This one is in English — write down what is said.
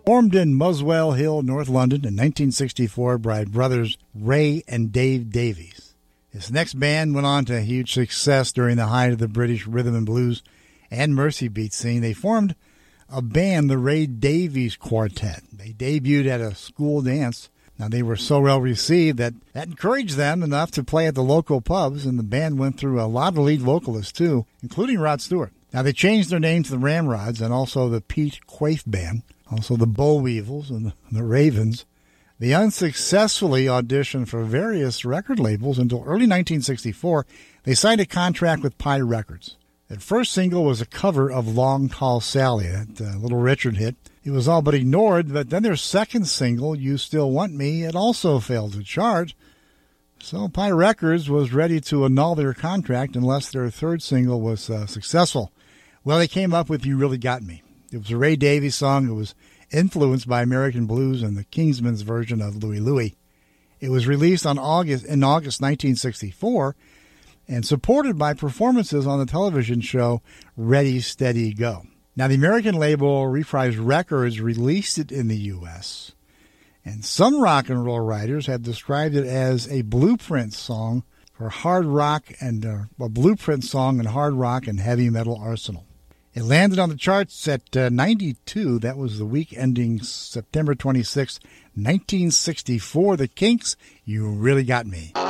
Formed in Muswell Hill, North London in 1964 by brothers Ray and Dave Davies. This next band went on to huge success during the height of the British rhythm and blues and mercy beat scene. They formed a band, the Ray Davies Quartet. They debuted at a school dance. Now, they were so well received that encouraged them enough to play at the local pubs, and the band went through a lot of lead vocalists, too, including Rod Stewart. Now, they changed their name to the Ramrods and also the Pete Quaife Band, also the Boll Weevils and the Ravens. They unsuccessfully auditioned for various record labels until early 1964. They signed a contract with Pye Records. Their first single was a cover of Long Tall Sally, that Little Richard hit. It was all but ignored, but then their second single, You Still Want Me, it also failed to chart. So Pye Records was ready to annul their contract unless their third single was successful. Well, they came up with You Really Got Me. It was a Ray Davies song. It was influenced by American blues and the Kingsmen's version of Louie Louie. It was released in August 1964 and supported by performances on the television show Ready, Steady, Go. Now, the American label Reprise Records released it in the U.S., and some rock and roll writers have described it as a blueprint song for hard rock and a blueprint song in hard rock and heavy metal arsenal. It landed on the charts at 92. That was the week ending September 26, 1964. The Kinks, You Really Got Me.